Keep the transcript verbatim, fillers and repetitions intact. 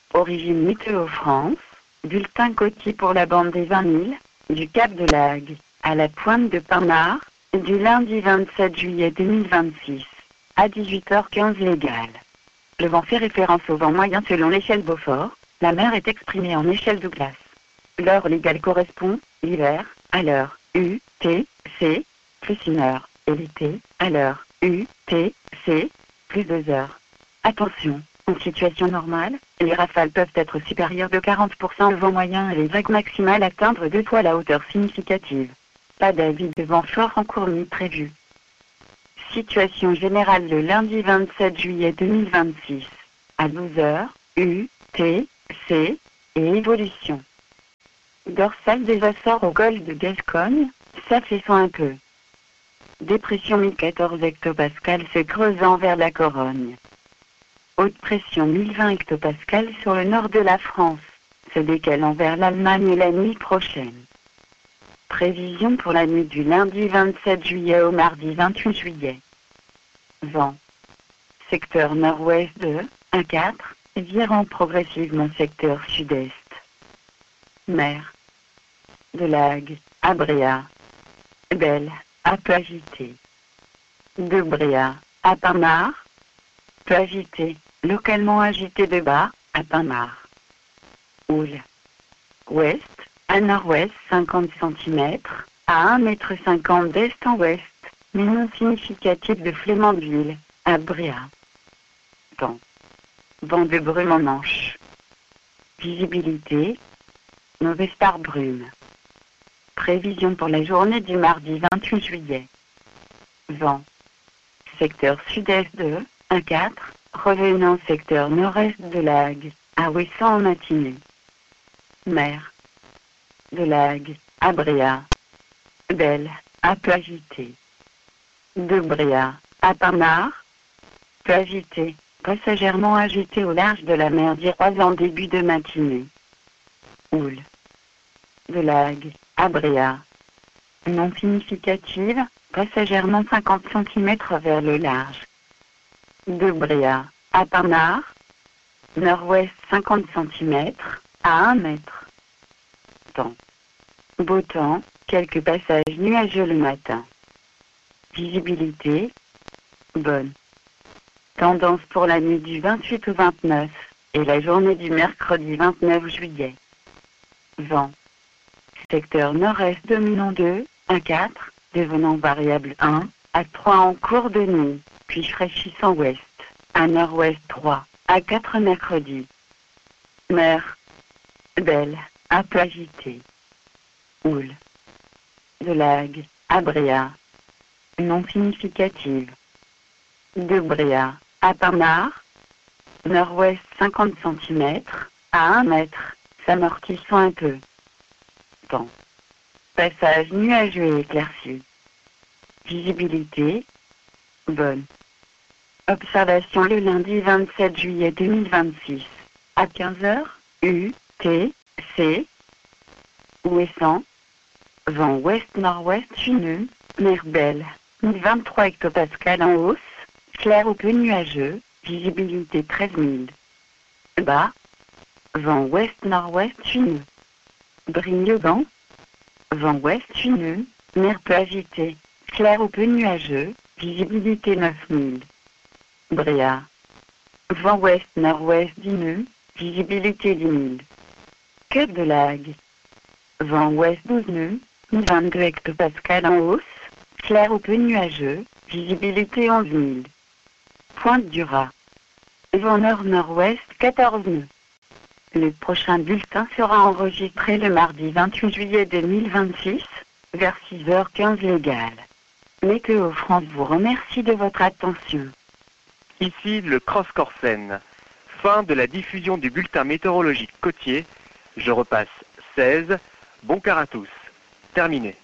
Origine Météo France, bulletin côtier pour la bande des vingt mille, du Cap de Lagre à la pointe de Pinard, du lundi vingt-sept juillet deux mille vingt-six, à dix-huit heures quinze légal. Le vent fait référence au vent moyen selon l'échelle Beaufort, la mer est exprimée en échelle Douglas. L'heure légale correspond, l'hiver, à l'heure U T C, plus une heure, et l'été, à l'heure U T C, plus deux heures. Attention, en situation normale, les rafales peuvent être supérieures de quarante pour cent au vent moyen et les vagues maximales atteindre deux fois la hauteur significative. Pas d'avis de vent fort en cours ni prévu. Situation générale le lundi vingt-sept juillet deux mille vingt-six, à douze heures, U T C, et évolution. Dorsale des Açores au golfe de Gascogne, s'affaissant un peu. Dépression mille quatorze hectopascales se creusant vers la Corogne. Haute pression mille vingt hectopascales sur le nord de la France, se décalant vers l'Allemagne la nuit prochaine. Prévision pour la nuit du lundi vingt-sept juillet au mardi vingt-huit juillet. Vent. Secteur nord-ouest de un virgule quatre, virant progressivement secteur sud-est. Mer. De Lagre, à Bréa. Belle, à peu agité. De Bréa, à Pinard. Peu agité, localement agité de bas, à Pinard. Houle. Ouest, à nord-ouest cinquante centimètres, à un mètre cinquante d'est en ouest, mais non significatif de Flémandville, à Bréa. Vent. Vent de brume en Manche. Visibilité. Mauvaise par brume. Prévision pour la journée du mardi vingt-huit juillet. Vent. Secteur sud-est de un virgule quatre, revenant secteur nord-est de Lagre, à Ouessant en matinée. Mer. De Lagre, à Bréa. Belle, à peu agité. De Bréa, à Pinard. Peu agité, passagèrement agité au large de la mer d'Iroise en début de matinée. Houle. De Lagre, à Bréa. Non significative, passagèrement cinquante centimètres vers le large. De Bréa, à Pinard. Nord-ouest cinquante centimètres, à un mètre. Temps. Beau temps, quelques passages nuageux le matin. Visibilité. Bonne. Tendance pour la nuit du vingt-huit au vingt-neuf, et la journée du mercredi vingt-neuf juillet. Vent. Secteur nord-est dominant deux, un virgule quatre, devenant variable un, à trois en cours de nuit, puis fraîchissant ouest, à nord-ouest trois, à quatre mercredi. Mer. Belle, à peu agité. Houle. De Lagre, à Bréa. Non significative. De Bréa, à Pinard. Nord-ouest cinquante centimètres, à un mètre, s'amortissant un peu. Temps. Passage nuageux et éclairci. Visibilité. Bonne. Observation le lundi vingt-sept juillet deux mille vingt-six, à quinze heures, U T C. Ouessant. Vent ouest-nord-ouest chineux, mer belle, mille vingt-trois hectopascales en hausse, clair ou peu nuageux, visibilité treize mille. Bas. Vent ouest-nord-ouest chineux. Brignogan. Vent ouest chineux, mer peu agitée, clair ou peu nuageux, visibilité neuf mille. Bréa. Vent ouest-nord-ouest dineux, visibilité dix mille. Cap de Lagre. Vent ouest douze nœuds, vingt-deux hectopascales en hausse, clair ou peu nuageux, visibilité onze mille. Pointe du Raz. Vent nord-nord-ouest quatorze nœuds. Le prochain bulletin sera enregistré le mardi vingt-huit juillet deux mille vingt-six, vers six heures quinze légal. Météo France vous remercie de votre attention. Ici le Cross Corsen. Fin de la diffusion du bulletin météorologique côtier. Je repasse seize. Bon quart à tous. Terminé.